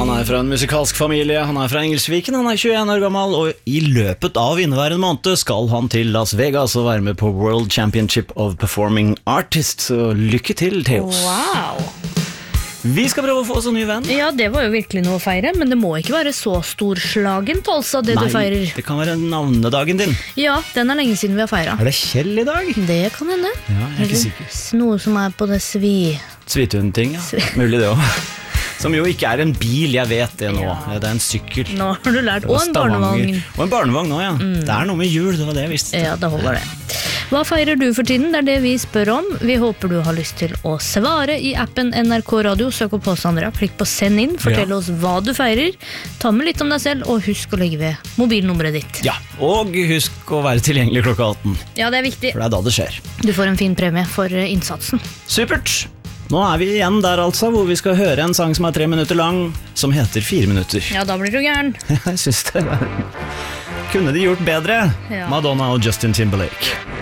Han fra en musikalsk familie, han fra Engelsviken, han 21 år gammel, og i løpet av inneværende måned skal han til Las Vegas og være med på World Championship of Performing Artists. Så lykke til, Theos. Wow. Vi skal prøve å få oss en ny venn. Ja, det var jo virkelig noe å feire, men det må ikke være så storslagent, altså, det du feirer. Nei, det kan være navnedagen din. Ja, den lenge siden vi har feiret. Det Kjell i dag? Det kan hende. Ja, jeg ikke sikker. Noe som på det Svitun-ting, ja. Mulig det også. Som jo ikke en bil, jeg vet det nå. Ja. Det en sykkel. Nå har du lært, og en barnevogn. Og en barnevogn også, ja. Det noe med jul, det var det jeg visste. Ja, det holder det. Hva feirer du for tiden? Det det vi spør om. Vi håper du har lyst til å svare i appen NRK Radio. Søk opp oss, Andrea. Klikk på send inn. Fortell oss hva du feirer. Ta med litt om deg selv, og husk å legge ved mobilnummeret ditt. Ja, og husk å være tilgjengelig klokka 18. Ja, det viktig. For det da det skjer. Du får en fin premie for innsatsen. Supert! Nå vi igjen der altså, hvor vi skal høre en sang som 3 minutter lang, som heter 4 minutter. Ja, da blir du gæren. Jeg synes det. Kunne de gjort bedre? Ja. Madonna og Justin Timberlake.